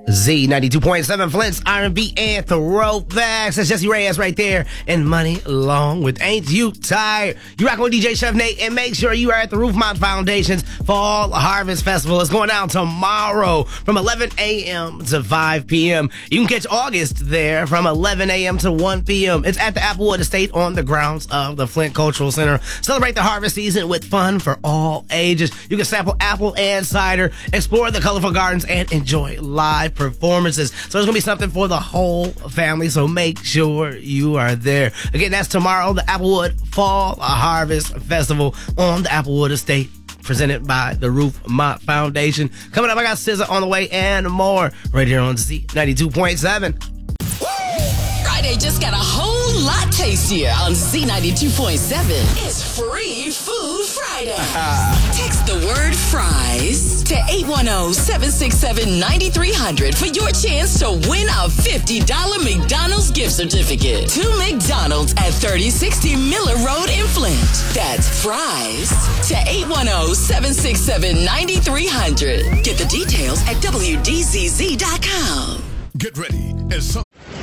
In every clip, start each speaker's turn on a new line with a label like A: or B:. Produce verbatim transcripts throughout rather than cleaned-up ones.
A: Z ninety-two point seven, Flint's R and B and Throwbacks. That's Jesse Reyes right there. And Money Long with Ain't You Tired? You rockin' with D J Chef Nate, and make sure you are at the Roofmont Foundation's Fall Harvest Festival. It's going down tomorrow from eleven a.m. to five p.m. You can catch August there from eleven a.m. to one p.m. It's at the Applewood Estate on the grounds of the Flint Cultural Center. Celebrate the harvest season with fun for all ages. You can sample apple and cider, explore the colorful gardens, and enjoy live performances. So there's going to be something for the whole family, so make sure you are there. Again, that's tomorrow, the Applewood Fall Harvest Festival on the Applewood Estate, presented by the Roofmont Foundation. Coming up, I got S Z A on the way and more right here on Z ninety-two point seven.
B: Friday just got a whole lot tastier on Z ninety-two point seven. It's Free Food Friday. Text the word fries to eight one zero, seven six seven, nine three zero zero for your chance to win a fifty dollars McDonald's gift certificate to McDonald's at thirty sixty Miller Road in Flint. That's fries to eight one zero, seven six seven, nine three zero zero. Get the details at W D Z Z dot com.
C: Get ready as some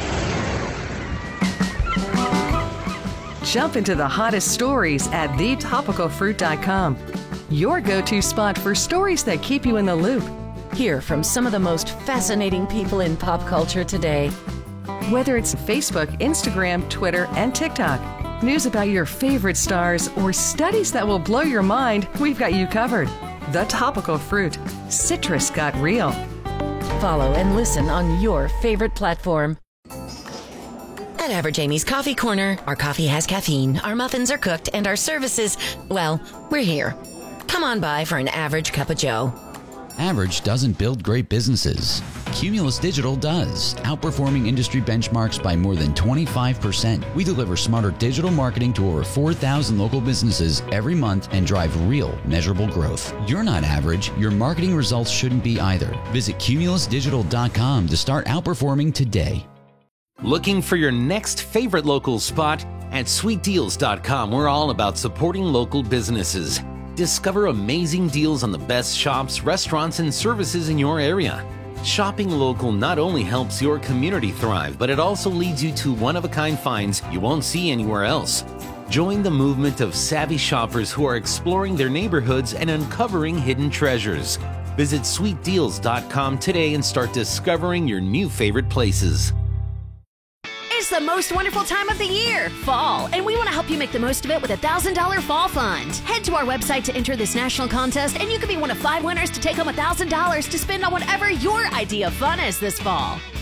D: Jump into the hottest stories at the topical fruit dot com. Your go-to spot for stories that keep you in the loop.
E: Hear from some of the most fascinating people in pop culture today.
D: Whether it's Facebook, Instagram, Twitter, and TikTok, news about your favorite stars, or studies that will blow your mind, we've got you covered. The Topical Fruit. Citrus got real.
E: Follow and listen on your favorite platform.
F: At Average Amy's Coffee Corner, our coffee has caffeine, our muffins are cooked, and our services, well, we're here. Come on by for an average cup of joe.
G: Average doesn't build great businesses. Cumulus Digital does, outperforming industry benchmarks by more than twenty-five percent. We deliver smarter digital marketing to over four thousand local businesses every month and drive real, measurable growth. You're not average. Your marketing results shouldn't be either. Visit cumulus digital dot com to start outperforming today.
H: Looking for your next favorite local spot? At sweet deals dot com, we're all about supporting local businesses. Discover amazing deals on the best shops, restaurants, and services in your area. Shopping local not only helps your community thrive, but it also leads you to one-of-a-kind finds you won't see anywhere else. Join the movement of savvy shoppers who are exploring their neighborhoods and uncovering hidden treasures. Visit sweet deals dot com today and start discovering your new favorite places.
I: It's the most wonderful time of the year, fall, and we want to help you make the most of it with a one thousand dollars Fall Fund. Head to our website to enter this national contest, and you could be one of five winners to take home one thousand dollars to spend on whatever your idea of fun is this fall.